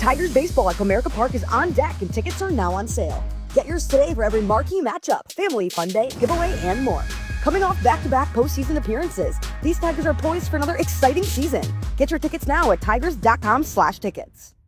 Tigers baseball at Comerica Park is on deck and tickets are now on sale. Get yours today for every marquee matchup, family fun day, giveaway, and more. Coming off back-to-back postseason appearances, these Tigers are poised for another exciting season. Get your tickets now at tigers.com/tickets.